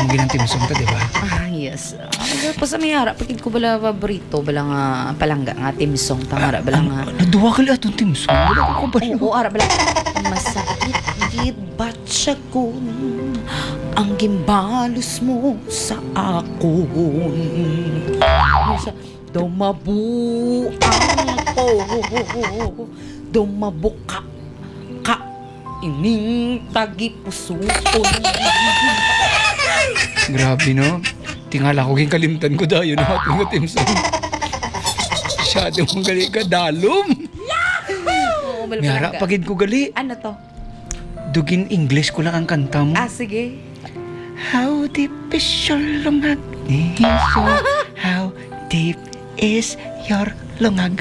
mo ginantimsong ta, di ba? Yes. Tapos sa may harap, pagkid ko bala paborito, bala nga palangga nga timsong, tangara bala nga. Naduwa ka lang itong timsong. Wala ko kabalo. Oo, harap bala. Masakit gid batsakon ang gimbalos mo sa akon. Dumabuang ko, dumabuka ka, ining tagipusuon. Grabe, no? Tingala ko ging kalimtan ko dayo na ating nga timsong. Masyado mong gali ka, dalom. Mayara, pagid ko gali. Ano to? Dugin English ko lang ang kanta mo. Sige. How deep is your lungag? How deep is your lungag?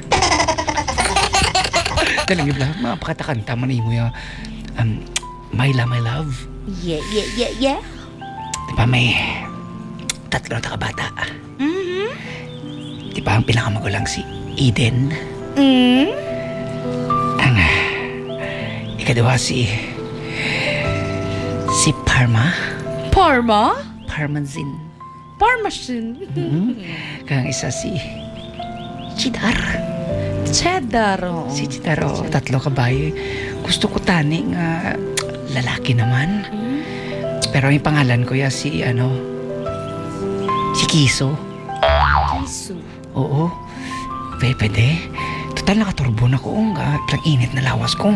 Talang ibla, mapakatakanta man mo yung my love. Yeah. Di ba may tatlo na kabata? Mm-hmm. Di ba ang pinakamagulang si Eden? Mm-hmm. Ang ikadawa si Parma? Parmazin. Parmesan. Kang isa si Cheddar. Oh. Si Cheddar, tatlo kabayo. Gusto ko tani nga lalaki naman. Pero yung pangalan ko si Kiso. Kiso. Oo. Pwede. Total nakaturbo na ko. Lang init na lawas ko.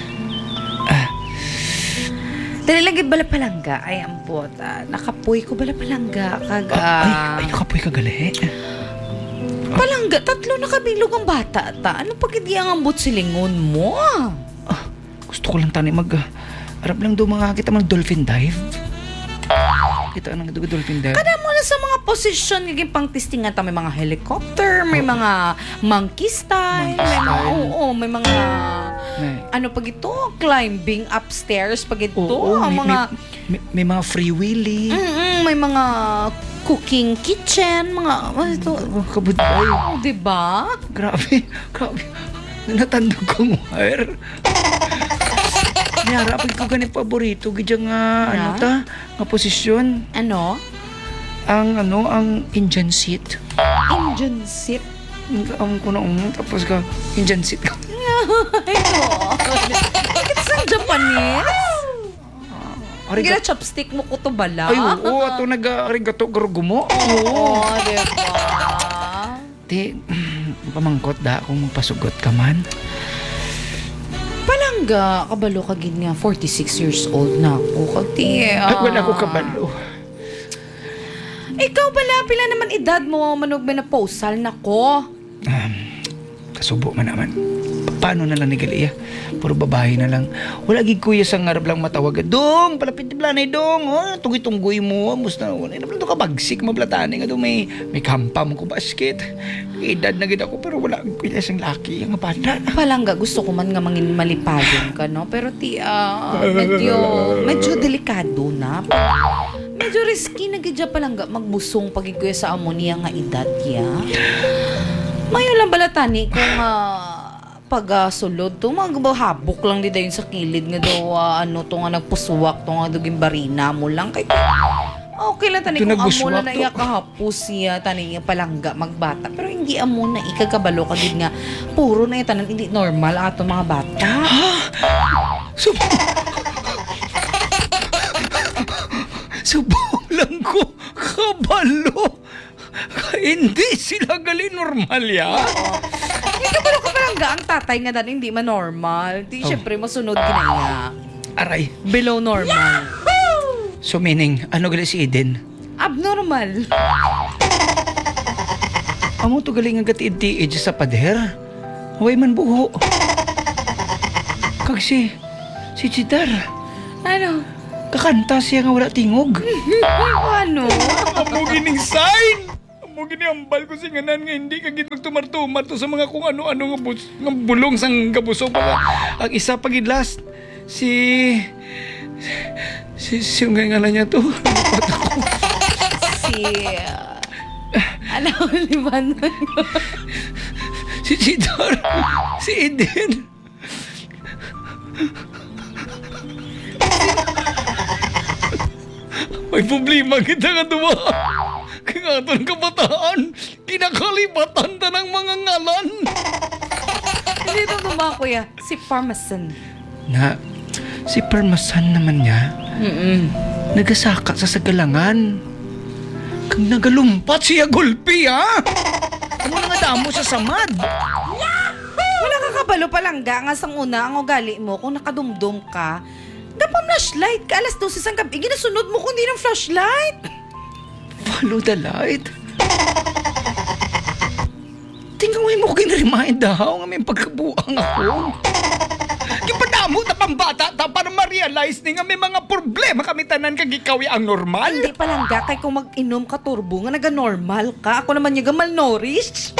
Talilagid bala palangga. Ay, ampot. Nakapoy ko bala palangga. Ay, nakapoy ka gali. Palangga, tatlo nakabilog ang bata. Ano pag hindi ang ambot silingon mo? Gusto ko lang tani Arap lang daw mga kita mga dolphin dive. Kita nang dolphin dive. Kada mo na sa mga posisyon naging pang testingan ta, may mga helicopter, may mga monkey style, may mga ano pag ito, climbing upstairs pag ito, may mga free willy. May mga cooking kitchen, mga ito, kabutay. Diba? Grabe. Natandog kong wire. Niyara, pag ko ganit paborito, gidya nga, nga posisyon. Ano? Ang engine seat. Engine seat? Tapos ka, engine seat ka. Ito. Bakit sa Japanese? Hindi na chopstick mo ko to bala. Ay, oo. Ato nag-arigato garugumo. Oo, diba? Di, pamangkot da kung pasugot ka man. Palangga, kabalo ka gid nga 46 years old na ako. Kagti, Ay, wala ko kabalo. Ikaw pila naman edad mo, manog na posal na ko. Kasubo man naman. Paano na lang ni Galia? Puro babae na lang. Wala gig kuya sa ngarap lang matawag. Dong, palapit na planay dong. Tunggoy-tunggoy mo. Musta na wala. Ito ka bagsik mablatani nga doon. May kampa mo ko basket. Edad na gid ako pero wala kuya sang laki ang bata. Palangga, gusto ko man nga mangin malipayon ka, no? Pero medyo delikado na. Medyo risky na gidya palangga magbusong pag kuya sa ammonia nga edad ya. Mayo lang balatani kung pag sulod to maghabok lang di dayon sa kilid nga daw to nga nagpusuwak to nga duging barina mo lang kay okay lang tani kung amo na iya kahapos siya tani palangga magbata pero hindi amo na ikagabalo ka gid nga puro na tanan hindi normal ato mga bata. Subong lang ko kabalo. Hindi sila gali normal ya. Kabalo ka palangga ang tatay nga dati hindi man normal. Di syempre masunod kinaya. Aray. Below normal. So meaning, ano gali si Eden? Abnormal. Amo to galing nga gatiid-tiid sa pader. Huwag man buho. Kag si Chidar. Ano? Kakanta siya nga wala tingog. Ano? Amo gining sign. Amo giniambal ko si nganan nga hindi ka gid magtumar-tumar to sa mga kung ano-ano nga bulong sang gabusog pala. Ang isa pagid last si yung ngalan niya to. Ano liman? Si Chidor. Si Eden. May problema kita nga duwa. Kaya nga ito ng kabataan, kinakalibatan ta ng mga ngalan. Hindi ito tuma, kuya. Si Parmesan. Na, si Parmesan naman niya, nagasaka sa sagalangan. Kang nagalumpat siya gulpi, ha? Ano na nga damo sa samad? Wala ka kabalo palangga nga sang una ang ugali mo kung nakadumdum ka. Dapat flashlight ka alas 12 sang gabi. Ginasunod mo kundi ng flashlight. Follow the light. Tingnan mo ginremind daw nga may pagkabuang ako. Yung padamo na pambata ta para ma-realize ni nga may mga problema kami tanan kag ikaw ang normal. Hindi palangga kay kung mag-inom ka turbo nga naga-normal ka. Ako naman yung malnourished.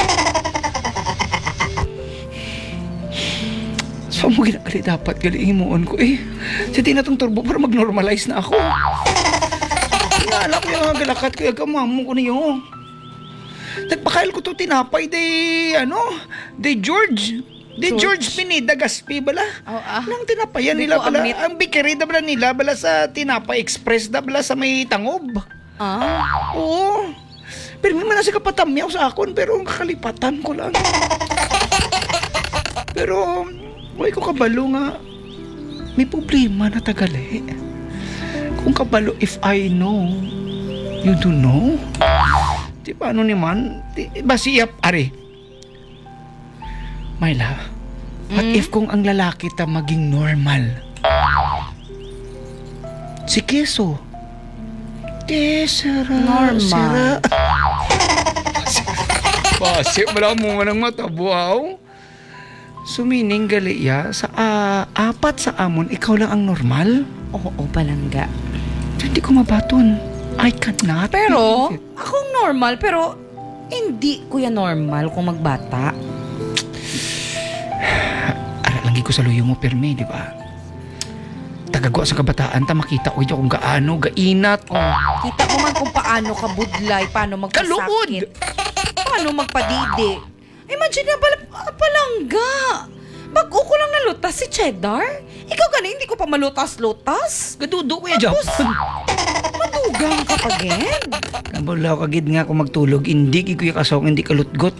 So mo ginagalit dapat gali himuon ko eh. Sa tinatong turbo para mag-normalize na ako. Inaalak ko yung mga galakat ko, agamamo ko niyo. Nagpakail ko to tinapay day George. George Pineda Gaspi bala. Nang tinapayan Di nila ko bala. amit. Ang bikeri da bala nila bala sa Tinapay Express da bala sa may Tangob. Oo. Pero may manasi kapatamyaw sa akon pero ang kakalipatan ko lang. Pero huwag ko kabalo nga may problema na tagali. Kung kabalo if I know, you do know. Di ba ano naman? Basiyap, ari. My love, what if kung ang lalaki ta maging normal? Si Keso. Normal. Basi, wala mo nga ng mata, buaw. Sumining gali ya, sa apat sa amon, ikaw lang ang normal? Oo, palangga. Hindi ko mabaton. I cannot. Pero, believe it. akong normal, pero hindi kuya normal kung magbata. Lagi ko sa luyo mo perme, di ba? Tagagwa sa kabataan, ta makita ko kung gaano, gainat. Kita mo man kung paano ka budlay, paano magpasakit. Kaluod! Paano magpadidi. Imagine na palangga. Bago ko lang nalutas si Cheddar. Ikaw gani, hindi ko pa malutas-lutas. Gadudo ko ya, Tapos, Japon. madugang ka pa, Gen. Nabulaw kagid nga kung magtulog, hindi ko yung kasong, hindi kalutgot.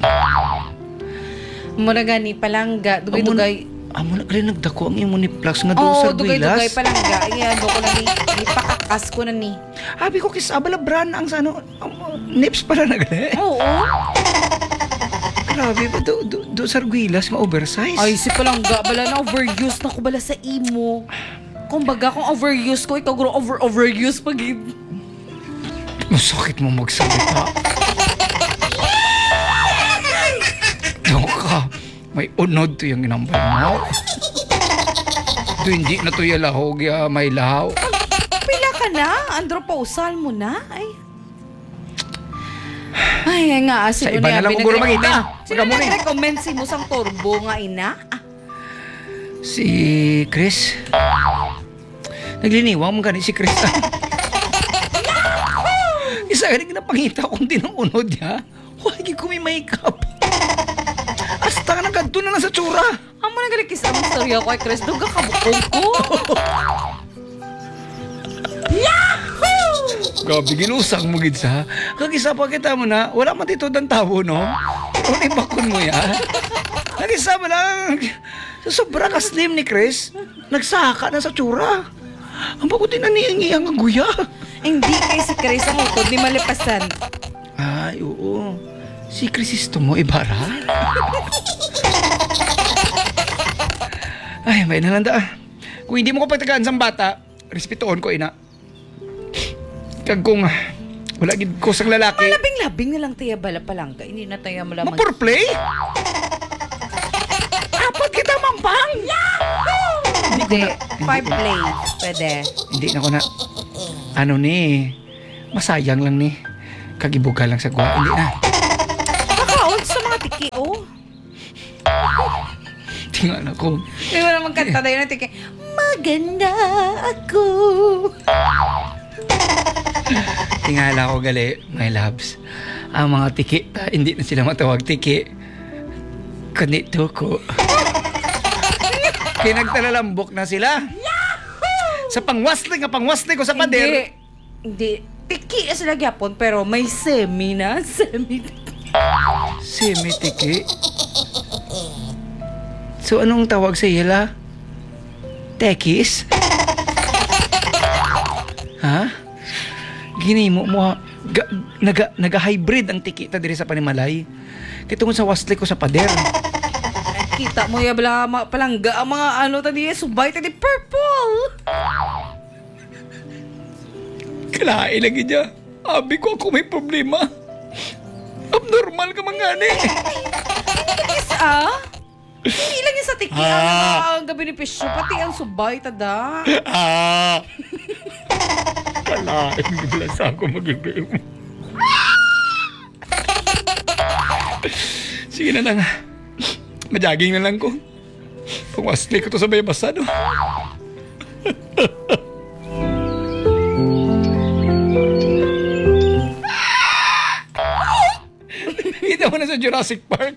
Muna gani, palangga. Dugay-dugay. Amo na kaya nagdako ang immuniplex nga doon sa dugay-dugay Duilas. palangga. Ay, ano ko na ni, ipakakas ko na ni. Habi ko kisabala brand ang sa nips pala na gali. Oo. Grabe ba do sa Duilas nga oversize? Ay, si palangga, bala na overuse na ko bala sa imo. Kung baga kung overuse ko, ikaw guro overuse pag Masakit mo magsalita. Doon ka. May unod to yung inambal mo. Do hindi na to yung lahog ya may lahaw. Pila ka na? Andropausal mo na? Ay, nga. Sa iba na lang kung guro makita. Sino Wag ka muna eh. nag-recommend si mo sang turbo nga ina? Si Chris. Nagliniwang mo gani si Chris. Isa gani napangita kung din ang unod niya. Huwag ko may makeup. Hasta ka nagkanto na lang sa tsura. Amo na galikis ang storya ko kay Chris. Duga ka bukong ko. Grabe, ginusang mo gid sa. Kagisa pa kita mo na, wala man dito ng tabo, no? Kung ibakon mo ya. Nagisa mo lang. Sa sobra ka slim ni Chris, nagsaka na sa tsura. Ang bagutin na niyang ang guya. Hindi kay si Chris ang utod ni malipasan. Ay, oo. Si Cristo mo, Ibarra? Ay, may nalanda. Kung hindi mo ko pagtagaan sa bata, respetoon ko, ina. Kag kung wala gid ko sa lalaki. Malabing-labing na lang tiya bala palangga. Hindi na tayo malaman. Mapurplay? Apat kita mampang! Hindi. 5 play. Pwede. Hindi na ko na, masayang lang ni. Kagibuga lang sa guwa. Hindi na. Kakaon sa mga tiki, oh. Tingnan ako. Hindi mo naman kanta tayo ng tiki. Maganda ako. Tingala ko gali, my loves. Ang mga tiki, hindi na sila matawag tiki. Kundi tuko. Kinagtalalambok na sila. Sa pangwasli ko sa pader. Hindi. tiki sila gyapon pero may semi na, semi. Semitiki. So, anong tawag sa ila? Tekis? Ha? Ginimo mo, naga-hybrid ang tiki ta diri sa Panimalay. Kitungod sa wasli ko sa pader. Kita mo ya bala palangga ang mga ano tadi subay tadi purple. Kalain lagi niya. Abi ko ako may problema. Abnormal ka mangani. Yes Hindi lang yung sa tiki ang benepisyo pati ang subay tada. Kalain bigla sa ako magiging. Sige na lang. Majaging na lang ko. Pumastli ko to sa bayabasa, no? Kita mo na sa Jurassic Park.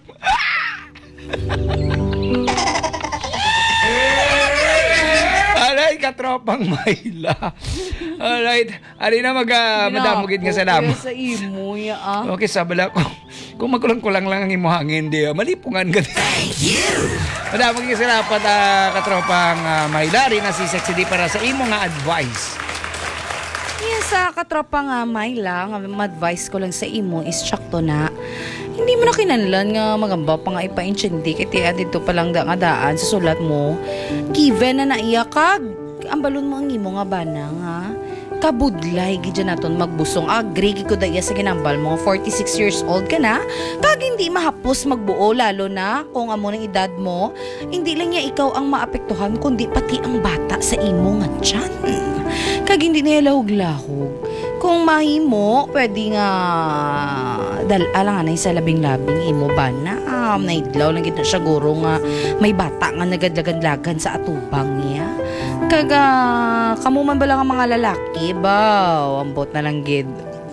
Alright, katropang Mayla. Alright, ari na madamugid nga sa damo. Sa imo ya Okay, sabala ko. Kung magkulang-kulang lang ang imo hangin, di malipungan ka. Thank you! Madamugid nga sa dapat katropang Mayla. Rin na si Sexy D para sa imo nga advice. Yes, sa katropa nga Mayla, nga ma-advise ko lang sa imo is tsakto na. Hindi mo na kinanlan nga magamba pa nga ipa-inchindi kaya tiya dito palang nga daan sa sulat mo. Given na naiya kag, ang balon mo ang imo nga bana nga. Kabudlay gidya naton magbusong. Agree ko daya sa ginambal mo. 46 years old ka na. Kag hindi mahapos magbuo lalo na kung amo ng edad mo. Hindi lang niya ikaw ang maapektuhan kundi pati ang bata sa imo nga tiyan. Kag hindi niya lahog-lahog. Kung mahimo, pwede nga alang anay sa labing-labing imo ba na naidlaw lang gito siya guro nga may bata nga nagadlagan-lagan sa atubang niya. Kaga kamo man ba lang ang mga lalaki ba? Ambot na lang gid.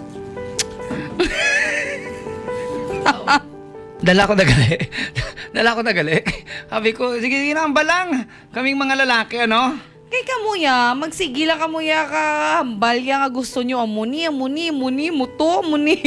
Dala ko na gali. Sabi ko, sige na, balang. Kaming mga lalaki, ano? Kay kamuya, magsigila kamuya ka hambal ya nga gusto nyo amuni, muto.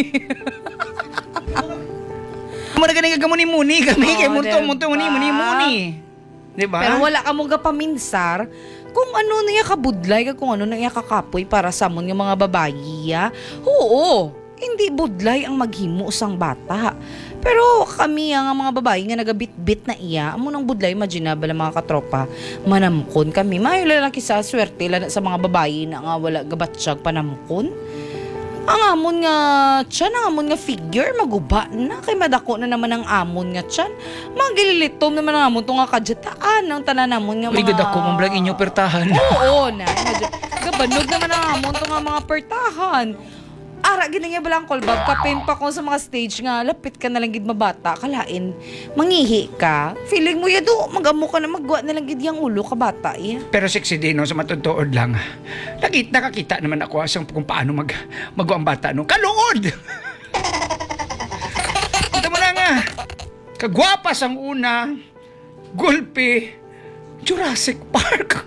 Mo na ganing gagamuni-muni kami kay diba? muni. Diba? Pero wala ka mo paminsar kung ano na iya kabudlay kung ano na iya kakapoy para sa amon yung mga babayi ya. Oo, hindi budlay ang maghimo sang bata. Pero kami ang mga babae nga nagabit-bit na iya, amo nang budlay imagine bala mga katropa, manamkon kami. Mayo lang kisa swerte lang sa mga babae na nga wala gabatsyag panamkon. Ang amon nga tiyan, ang amon nga figure maguba na kay madako na naman ang amon nga tiyan. Magililitom naman ang amon to nga kadyataan ang tanan namon nga mga. Uy, gud ako mong blang inyo pertahan. Oo na, gabanog naman ang amon to nga mga pertahan. Ara, ginanya balang kolbab, kapin pa ko sa mga stage nga, lapit ka na lang gid mabata, kalain, mangihi ka, feeling mo yado, mag-amo ka na, magwa na lang gid yung ulo ka bata, eh. Pero sexy din, no, sa matutuod lang. Nakakita naman ako asang kung paano magwa ang bata, no. Kaluod! Kita mo na nga, kagwapas ang una, gulpi, Jurassic Park.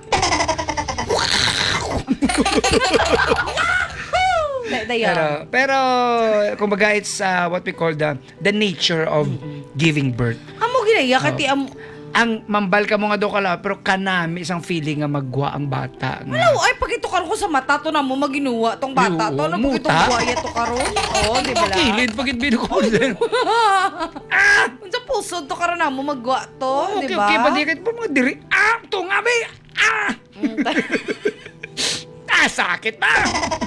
Pero kumbaga it's what we call the nature of giving birth. Amo ginaya kati ang mambal ka mo nga do kala pero kanami isang feeling nga magwa ang bata. Hello, ay pag ito karon ko sa mata to na mo maginuwa tong bata to, ano pag itong buhaya to karon? Oo, di ba la? Kilid pag binukod. Unsa pusod to karon na mo magwa to, di ba? Okay, padikit po mga diri. To nga be. Sakit na.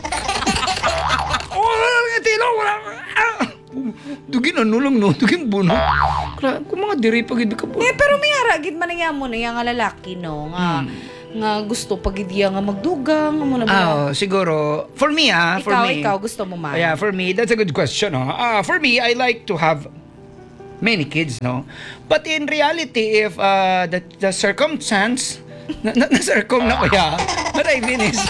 Wala nga tilo, wala. Dugin ano lang, no? Dugin buno. Kung mga diri pagid ka po. Pero may haragid man nga mo na yung lalaki, no? Nga gusto pagid nga magdugang. Siguro, for me, Ikaw, gusto mo man. Yeah, for me, that's a good question, no? For me, I like to have many kids, no? But in reality, if the circumstance, na-circum na kuya, what I mean is,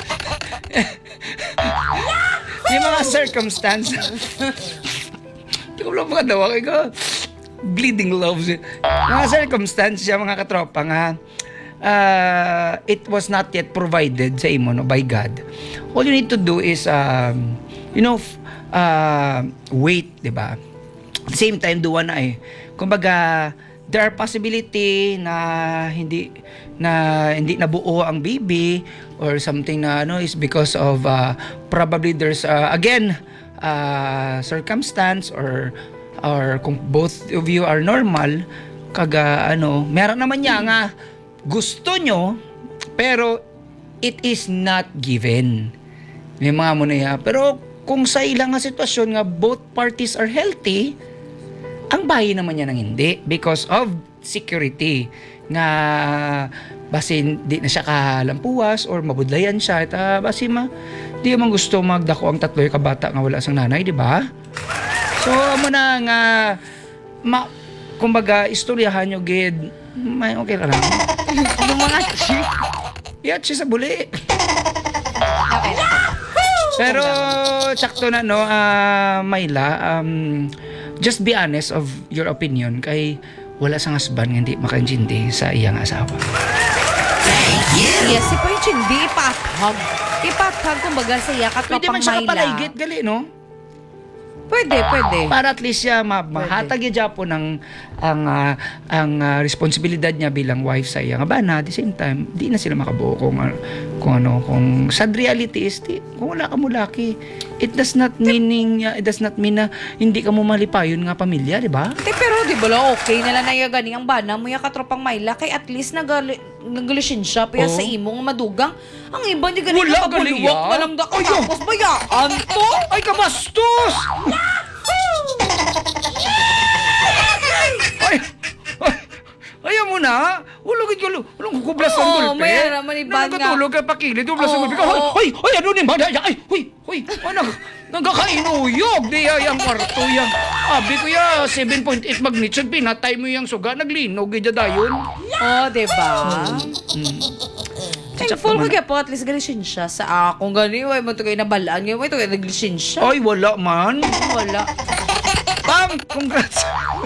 yung mga circumstance, hindi ko lang makadawa kay ka, bleeding loves it. Mga circumstance, mga katropa nga, it was not yet provided sa imo, no, by God. all you need to do is, wait, di ba? At the same time, duwa na kumbaga, there are possibility na hindi nabuo ang baby or something na is because of probably there's circumstance or kung both of you are normal meron naman niya nga gusto nyo pero it is not given. May mga mo na yan. Pero kung sa ilang nga sitwasyon nga both parties are healthy, ang bahay naman niya ng hindi because of security nga basin di na siya kalampuas or mabudlayan siya at di man gusto magdako ang tatlo yung kabata nga wala sang nanay, di ba? So amo na nga kumbaga istoryahan nyo gid may okay ra lang. Ano mga chick? Yat siya sa buli. Okay lang. Pero sakto na Myla, just be honest of your opinion kay wala sang husband nga hindi makaintindi sa iyang asawa. Yes, si Poy hindi ipathag. Ipathag kumbaga sa iya Pwede man katropang siya Myla. kapalaygit gali, no? Pwede. Para at least siya mahatag niya po ng ang responsibilidad niya bilang wife sa iya nga bana. At the same time, di na sila makabuo kung sad reality is kung wala ka mo laki. It does not mean na hindi ka mo malipayon nga pamilya, di ba? Pero di ba lang okay na lang na yung ganing ang bana mo yung katropang Myla kay at least nagalusin siya pa sa imong madugang. Ang iba di ganing Wala, kapaluwak Galia. na lang da tapos bayaan to. Ay, kabastos! Ayaw mo na. Walang kukublas ng gulpe. Oo, may naman ibang nga. Nakatulog ka pakilid, ublas ng gulpe. Ay, ano ni Mada? Ay, nagkakainuyog. Di yung kwarto yan. Abi ko 7.8 magnitude. Pinatay mo yung suga. Naglinog. Ida dayon. Diba? Thankful ko kaya po, at least galisin siya sa akong gani. Way mo ito kayo nabalaan. Way mo ito kayo naglisin siya. Ay, wala man. Wala. Pam, congrats.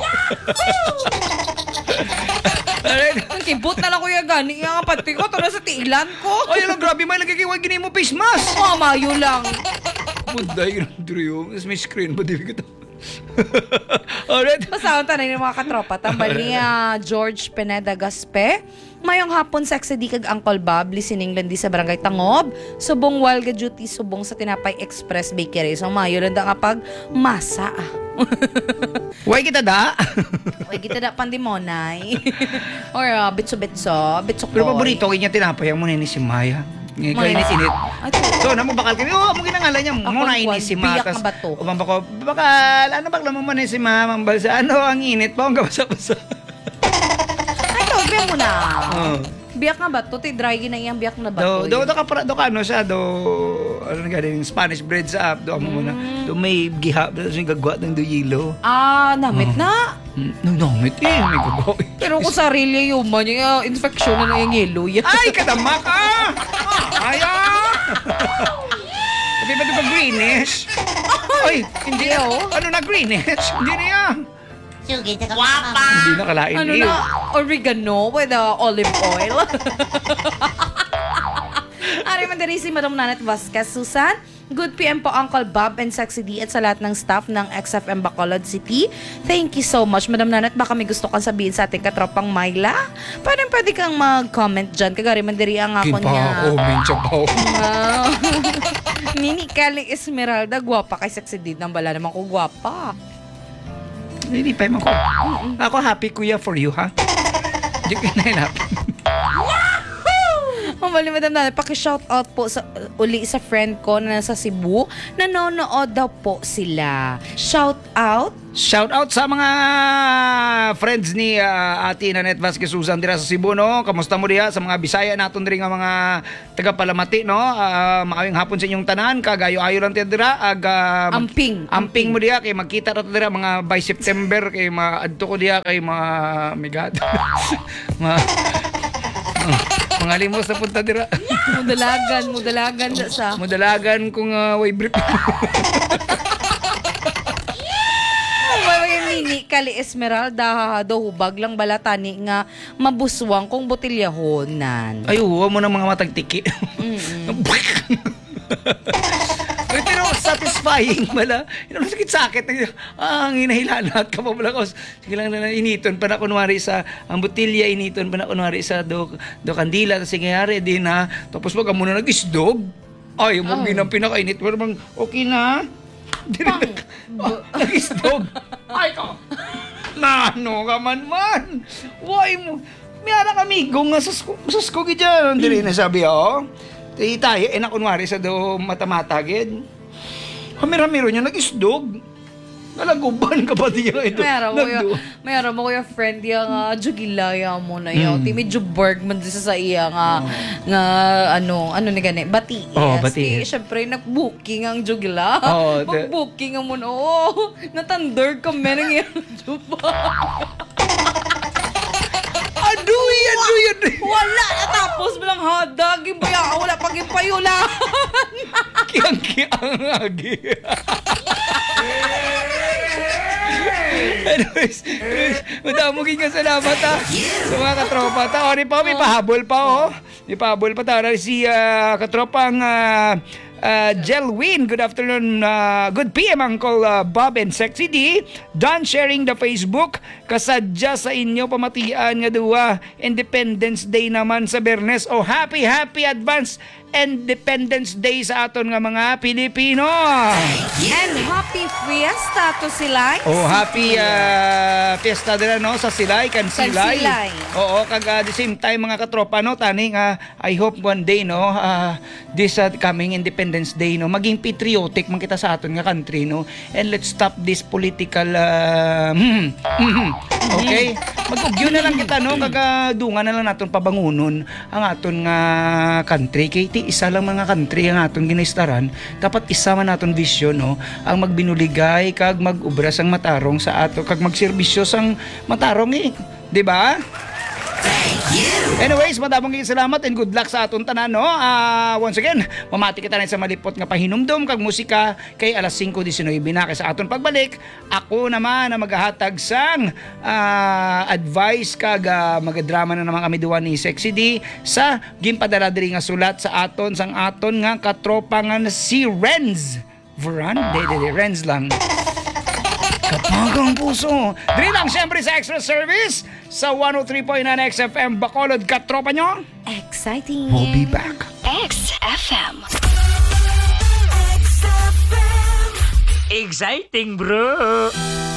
Kibot na lang ko yung gani. Yung pati ko, ito na sa tiilan ko. Ay, alam, grabe may nagkikiwag gini mo face mask. Mamayo lang. Buday yun, Drew. Tapos may screen ba, di ko ito? Alright. Basta ang tanay ng mga katropa. Tambal niya George Pineda Gaspe. Mayong hapon sexy di kag Uncle Bob listening lang di sa Barangay Tangob. Subong Walga Duty subong sa Tinapay Express Bakery. So mayo lang da nga pag masa. Way kita da. Uy, kita da pandimonay. Or bitso-bitso. Pero paborito ko niya tinapay ang muna ni si Maya. Ngayon init-init. So, namo bakal kami. Mo ginangalan niya. Muna ini si Ma. Biyak na ba to? Umamba ko, bakal, ano bakla mo man si Ma? Mambalsa, ano ang init pa? Ang kabasa-basa. Ay, tawag mo na. Oh. Biyak na ba to? Dry na iyang biyak na ba to? Do ka ano siya, ano nga din, Spanish bread sa app, do mo muna. Do may giha, do yung gagwa ng do yelo. Namit na. Namit may gagwa. Pero kung sarili yung man, yung infection na yung yellow yan. Ay, kadama ka! Sabi ba ito ba greenish? Ay, hindi na. Ano na greenish? Hindi na yan. Guwapa! Hindi na kalain. Ano na? Oregano with olive oil. Ari man diri si Madam Nanette Vasquez Susan. Good PM po Uncle Bob and Sexy D at sa lahat ng staff ng XFM Bacolod City. Thank you so much. Madam Nanette, baka may gusto kang sabihin sa ating katropang Myla? Pwede kang mag-comment dyan. Kagari man diri ang ako niya. Comment siya pa. Nini Kaling Esmeralda, gwapa kay Sexy D. Nang bala naman ko gwapa. Hindi pa ako. Ako happy kuya for you, ha? Hindi ko nahirapan. Mamali Madam Nanette, paki-shoutout po uli sa friend ko na nasa Cebu. Nanonood daw po sila. Shoutout. Shoutout sa mga friends ni Ate Nanette Vasquez Susan dira sa Cebu, no? Kamusta mo diha sa mga Bisaya naton diri nga mga taga-Palamati, no? Maayong hapon sa inyong tanan, kagayo-ayo lang tayo dira amping mo diha kay magkita ra dira mga by September kay maadto ko diha kay mga migad. Mga limos na punta dira. Mudalagan sa. Mudalagan kung way brief. Nini Kali Esmeralda daw hubag lang balatani nga mabuswang kung botelyahonan. Ay, huwa mo ng mga matagtiki. Pero satisfying pala. Sakit-sakit. Ang hinahilanat ka pa pala. Sige lang na initon pa na kunwari sa ang botilya, initon pa na kunwari sa do kandila. Tapos sige hari, di na. Tapos wag ka muna nag-isdog. Ay, yung ginang pinakainit. Pero bang, okay na? Nag-isdog. Ay ko. Nano ka man. Why mo? Mayara kami gong nga sasko gidyan. Dili na sabi ako. Tayo, na kunwari sa do matamatagid. Kamera-mero niya nag-isdog. Nalaguban ka pa diya ito. Mayroon mo kuya friend yung jugilaya mo na yun. Ti medyo borg man sa iya nga ano ni gani bati. Bati. Syempre nag-booking ang jugila. Mag-booking ang mo na. Natandor ka men ang juba. Aduy. Wala natapos mo lang hadag. Wala pag ipayula. Kiyang agi. Anyways, madamugin ka salamat sa mga katropa ta. O, may pahabol pa May pahabol pa ta. Si katropang Jelwin, good afternoon, good PM Uncle Bob and Sexy D. Done sharing the Facebook. Kasadya sa inyo pamatian nga duwa. Independence Day naman sa Bernes. Happy advance Independence Day sa aton nga mga Pilipino. And happy fiesta to Silay. Happy fiesta dira sa Silay kan Silay. Kag the same time mga katropa taning I hope one day this coming Independence Day maging patriotic man kita sa aton nga country and let's stop this political okay? Mag-ugyo na lang kita kagadungan na lang naton pabangunon ang aton nga country kay isa lang mga country ang aton ginaistaran dapat isa man naton vision ang magbinuligay kag mag-ubras ang matarong sa ato kag magserbisyo sang matarong di ba? Anyways, madamong salamat and good luck sa aton tanan once again, mamati kita na sa malipot nga pahinumdom kag musika kay alas 5:19 na kay sa aton pagbalik. Ako naman na maghahatag sang advice kag magadrama na naman kami duwa ni Sexy D sa ginpadala diri nga sulat sa aton sang aton nga katropa nga si Renz. Renz lang. Kapagang puso. Dili lang siyempre sa extra service sa 103.9 XFM Bacolod. Katropa nyo? Exciting. We'll be back. XFM. Exciting, bro.